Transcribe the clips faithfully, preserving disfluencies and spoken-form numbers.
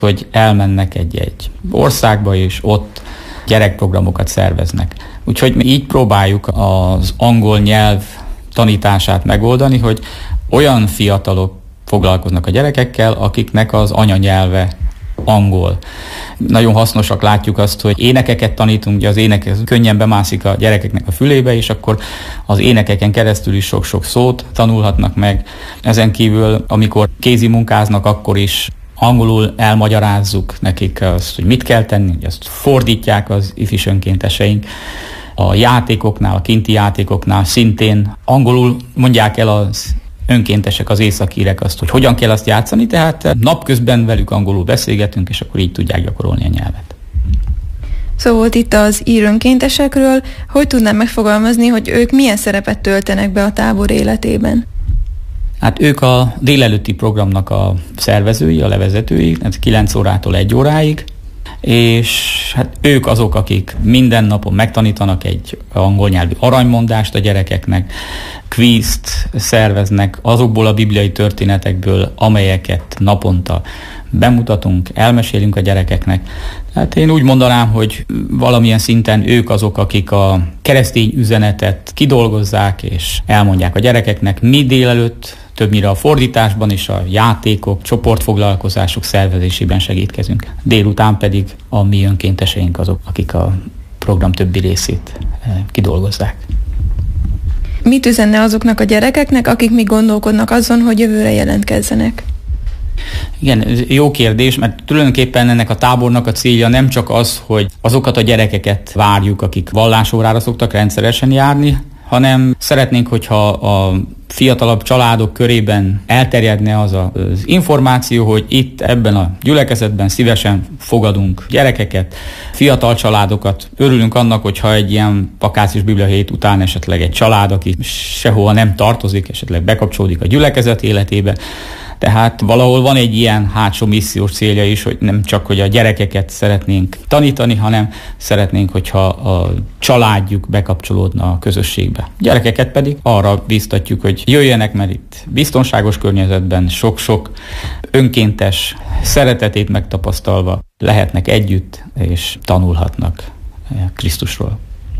hogy elmennek egy-egy országba, és ott gyerekprogramokat szerveznek. Úgyhogy mi így próbáljuk az angol nyelv tanítását megoldani, hogy olyan fiatalok foglalkoznak a gyerekekkel, akiknek az anyanyelve angol. Nagyon hasznosak látjuk azt, hogy énekeket tanítunk, ugye az ének könnyen bemászik a gyerekeknek a fülébe, és akkor az énekeken keresztül is sok-sok szót tanulhatnak meg. Ezen kívül, amikor kézi munkáznak, akkor is angolul elmagyarázzuk nekik azt, hogy mit kell tenni, hogy azt fordítják az ifjús önkénteseink. A játékoknál, a kinti játékoknál szintén angolul mondják el az önkéntesek, az északírek azt, hogy hogyan kell azt játszani, tehát napközben velük angolul beszélgetünk, és akkor így tudják gyakorolni a nyelvet. Szó volt itt az ír önkéntesekről, hogy tudnám megfogalmazni, hogy ők milyen szerepet töltenek be a tábor életében? Hát ők a délelőtti programnak a szervezői, a levezetői, ez kilenc órától egy óráig, és hát ők azok, akik minden napon megtanítanak egy angol nyelvű aranymondást a gyerekeknek, kvízt szerveznek azokból a bibliai történetekből, amelyeket naponta bemutatunk, elmesélünk a gyerekeknek. Hát én úgy mondanám, hogy valamilyen szinten ők azok, akik a keresztény üzenetet kidolgozzák és elmondják a gyerekeknek. Mi délelőtt többnyire a fordításban és a játékok, csoportfoglalkozások szervezésében segítkezünk. Délután pedig a mi önkénteseink azok, akik a program többi részét kidolgozzák. Mit üzenne azoknak a gyerekeknek, akik még gondolkodnak azon, hogy jövőre jelentkezzenek? Igen, jó kérdés, mert tulajdonképpen ennek a tábornak a célja nem csak az, hogy azokat a gyerekeket várjuk, akik vallásórára szoktak rendszeresen járni, hanem szeretnénk, hogyha a fiatalabb családok körében elterjedne az az információ, hogy itt ebben a gyülekezetben szívesen fogadunk gyerekeket, fiatal családokat. Örülünk annak, hogyha egy ilyen vakációs biblia hét után esetleg egy család, aki sehova nem tartozik, esetleg bekapcsolódik a gyülekezet életébe. Tehát valahol van egy ilyen hátsó missziós célja is, hogy nem csak, hogy a gyerekeket szeretnénk tanítani, hanem szeretnénk, hogyha a családjuk bekapcsolódna a közösségbe. Gyerekeket pedig arra bíztatjuk, hogy jöjjenek, mert itt biztonságos környezetben sok-sok önkéntes szeretetét megtapasztalva lehetnek együtt, és tanulhatnak Krisztusról.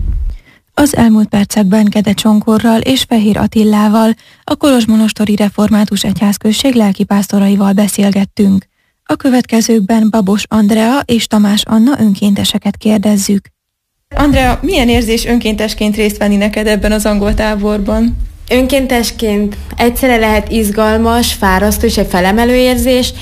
Az elmúlt percekben Gede Csonkorral és Fehér Attillával, a kolozsmonostori református egyházközség lelkipásztoraival beszélgettünk. A következőkben Babos Andrea és Tamás Anna önkénteseket kérdezzük. Andrea, milyen érzés önkéntesként részt venni neked ebben az angol táborban? Önkéntesként egyszerre lehet izgalmas, fárasztó és egy felemelő érzés.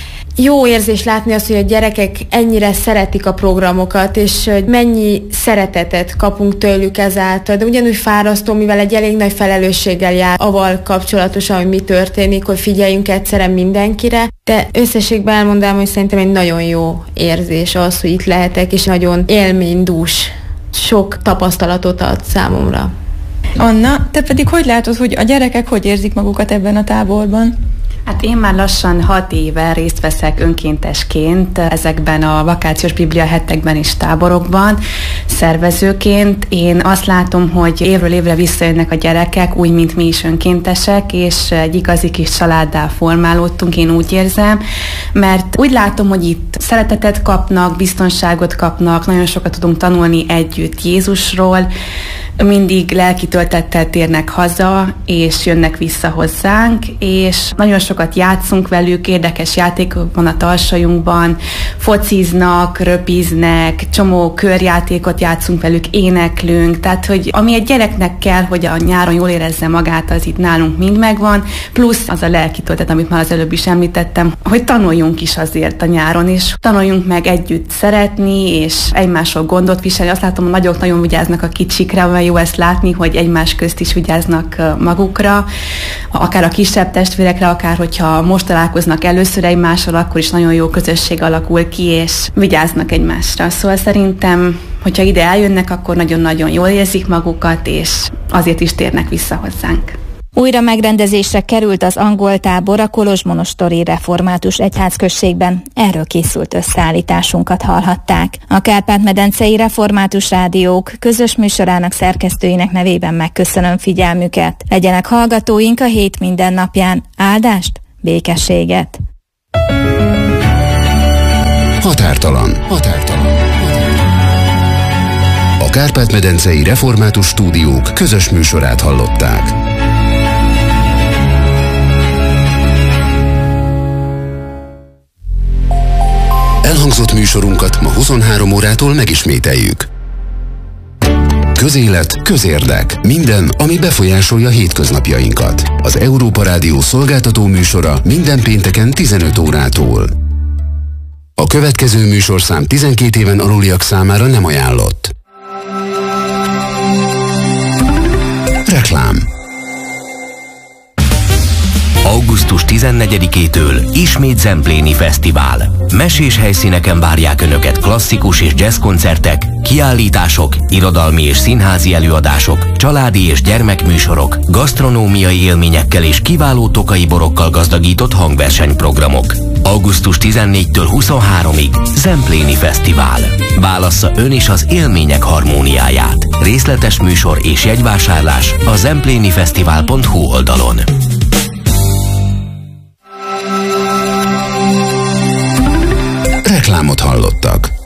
Jó érzés látni azt, hogy a gyerekek ennyire szeretik a programokat, és hogy mennyi szeretetet kapunk tőlük ezáltal, de ugyanúgy fárasztó, mivel egy elég nagy felelősséggel jár avval kapcsolatosan, hogy mi történik, hogy figyeljünk egyszerre mindenkire, de összességben elmondanám, hogy szerintem egy nagyon jó érzés az, hogy itt lehetek, és nagyon élménydús, sok tapasztalatot ad számomra. Anna, te pedig hogy látod, hogy a gyerekek hogy érzik magukat ebben a táborban? Hát én már lassan hat éve részt veszek önkéntesként ezekben a vakációs biblia hetekben és táborokban. Szervezőként én azt látom, hogy évről évre visszajönnek a gyerekek, úgy, mint mi is önkéntesek, és egy igazi kis családdá formálódtunk, én úgy érzem, mert úgy látom, hogy itt szeretetet kapnak, biztonságot kapnak, nagyon sokat tudunk tanulni együtt Jézusról, mindig lelki töltettel térnek haza, és jönnek vissza hozzánk, és nagyon sokat játszunk velük, érdekes játékok van a tarsajunkban, fociznak, röpiznek, csomó körjátékot játszunk velük, éneklünk, tehát hogy ami egy gyereknek kell, hogy a nyáron jól érezze magát, az itt nálunk mind megvan, plusz az a lelki töltet, amit már az előbb is említettem, hogy tanuljunk is azért a nyáron, és tanuljunk meg együtt szeretni, és egymásról gondot viselni. Azt látom, hogy nagyok nagyon vigyáznak a kicsikre, jó ezt látni, hogy egymás közt is vigyáznak magukra, akár a kisebb testvérekre, akár hogyha most találkoznak először egymással, akkor is nagyon jó közösség alakul ki, és vigyáznak egymásra. Szóval szerintem, hogyha ide eljönnek, akkor nagyon-nagyon jól érzik magukat, és azért is térnek vissza hozzánk. Újra megrendezésre került az angol tábor a kolozsmonostori református egyházközségben. Erről készült összeállításunkat hallhatták. A Kárpát-medencei Református Rádiók közös műsorának szerkesztőinek nevében megköszönöm figyelmüket. Legyenek hallgatóink a hét minden napján. Áldást, békességet! Határtalan. Határtalan. A Kárpát-medencei Református Stúdiók közös műsorát hallották. Elhangzott műsorunkat ma huszonhárom órától megismételjük. Közélet, közérdek. Minden, ami befolyásolja hétköznapjainkat. Az Európa Rádió szolgáltató műsora minden pénteken tizenöt órától. A következő műsorszám tizenkét éven aluliak számára nem ajánlott. Reklám. augusztus tizennegyedikétől ismét Zempléni Fesztivál. Mesés helyszíneken várják Önöket klasszikus és jazz koncertek, kiállítások, irodalmi és színházi előadások, családi és gyermekműsorok, gasztronómiai élményekkel és kiváló tokai borokkal gazdagított hangversenyprogramok. augusztus tizennégyedikétől huszonháromadikáig Zempléni Fesztivál. Válassza ön is az élmények harmóniáját. Részletes műsor és jegyvásárlás a zemplénifesztivál pont hu oldalon. Reklámot hallottak.